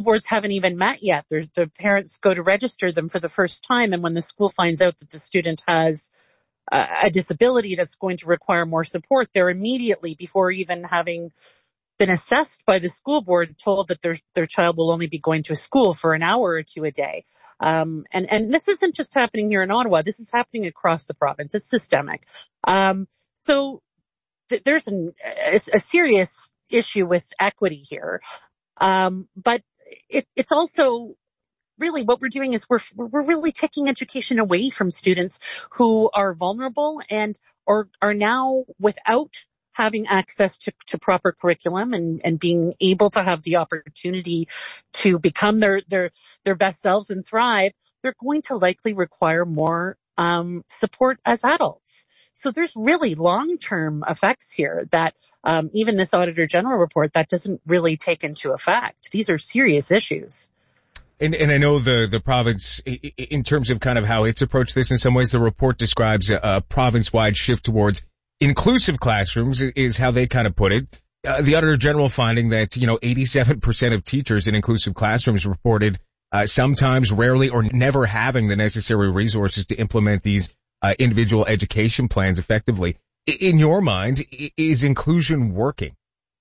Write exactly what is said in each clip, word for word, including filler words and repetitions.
boards haven't even met yet. There's, the parents go to register them for the first time, and when the school finds out that the student has uh, a disability that's going to require more support, they're immediately, before even having been assessed by the school board, told that their their child will only be going to school for an hour or two a day. Um, and, and this isn't just happening here in Ottawa. This is happening across the province. It's systemic. Um, so th- there's an, a, a serious issue with equity here. Um, but it, it's also really what we're doing is we're, we're really taking education away from students who are vulnerable and or are now without having access to, to proper curriculum and, and being able to have the opportunity to become their, their, their best selves and thrive. They're going to likely require more um, support as adults. So there's really long-term effects here that um, even this Auditor General report, that doesn't really take into effect. These are serious issues. And, and I know the, the province, in terms of kind of how it's approached this, in some ways the report describes a, a province-wide shift towards inclusive classrooms is how they kind of put it. Uh, the Auditor General finding that, you know, eighty-seven percent of teachers in inclusive classrooms reported uh, sometimes, rarely, or never having the necessary resources to implement these uh, individual education plans effectively. In your mind, is inclusion working?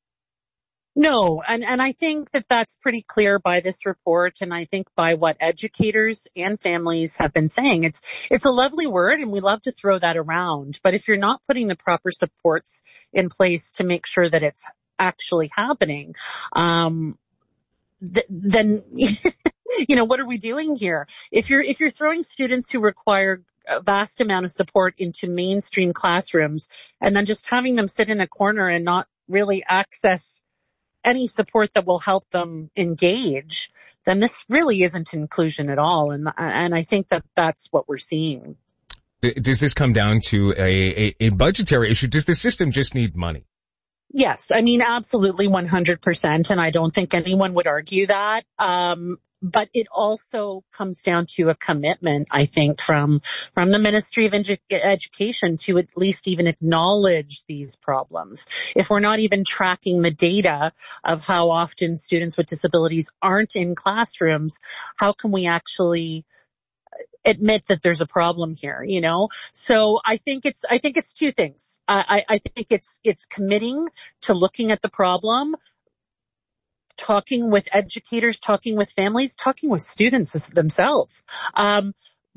No, and, and I think that that's pretty clear by this report, and I think by what educators and families have been saying. It's it's a lovely word, and we love to throw that around, but if you're not putting the proper supports in place to make sure that it's actually happening, um, th- then, you know, what are we doing here? If you're if you're throwing students who require a vast amount of support into mainstream classrooms and then just having them sit in a corner and not really access any support that will help them engage, then this really isn't inclusion at all. And and I think that that's what we're seeing. Does this come down to a, a, a budgetary issue? Does the system just need money? Yes, I mean, absolutely one hundred percent. And I don't think anyone would argue that. Um, but it also comes down to a commitment, I think, from from the Ministry of Edu- Education to at least even acknowledge these problems. If we're not even tracking the data of how often students with disabilities aren't in classrooms, how can we actually admit that there's a problem here, you know? So I think it's, I think it's two things. I, I think it's, it's committing to looking at the problem, talking with educators, talking with families, talking with students themselves. Um,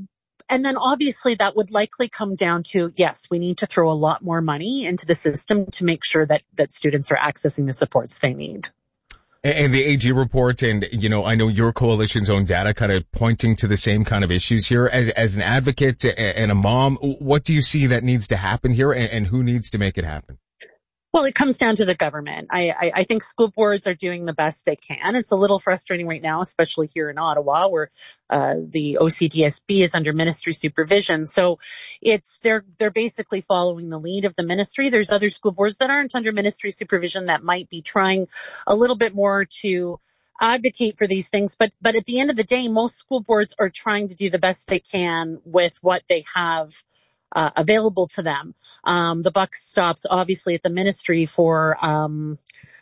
and then obviously that would likely come down to, yes, we need to throw a lot more money into the system to make sure that, that students are accessing the supports they need. And the A G report, and, you know, I know your coalition's own data kind of pointing to the same kind of issues here. As, as an advocate and a mom, what do you see that needs to happen here, and, and who needs to make it happen? Well, it comes down to the government. I, I, I think school boards are doing the best they can. It's a little frustrating right now, especially here in Ottawa, where uh, the O C D S B is under ministry supervision. So it's they're they're basically following the lead of the ministry. There's other school boards that aren't under ministry supervision that might be trying a little bit more to advocate for these things. But but at the end of the day, most school boards are trying to do the best they can with what they have Uh, available to them. Um, the buck stops obviously at the ministry for um,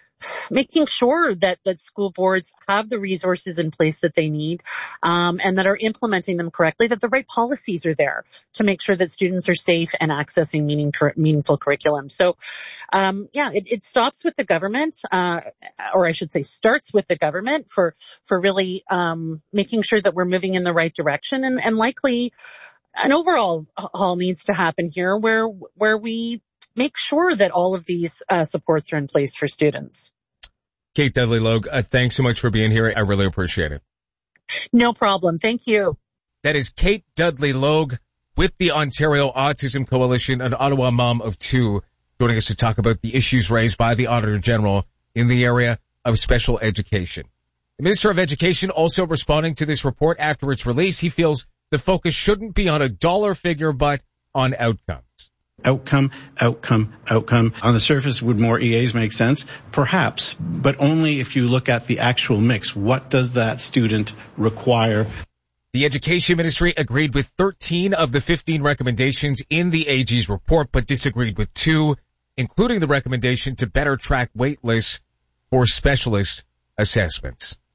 making sure that, that school boards have the resources in place that they need um, and that are implementing them correctly, that the right policies are there to make sure that students are safe and accessing meaning, meaningful curriculum. So, um, yeah, it, it stops with the government, uh, or I should say starts with the government for, for really um, making sure that we're moving in the right direction, and, and likely an overall haul needs to happen here where where we make sure that all of these uh, supports are in place for students. Kate Dudley-Logue, uh, thanks so much for being here. I really appreciate it. No problem. Thank you. That is Kate Dudley-Logue with the Ontario Autism Coalition, an Ottawa mom of two, joining us to talk about the issues raised by the Auditor General in the area of special education. The Minister of Education also responding to this report after its release. He feels the focus shouldn't be on a dollar figure, but on outcomes. Outcome, outcome, outcome. On the surface, would more E As make sense? Perhaps, but only if you look at the actual mix. What does that student require? The Education Ministry agreed with thirteen of the fifteen recommendations in the A G's report, but disagreed with two, including the recommendation to better track wait lists for specialist assessments.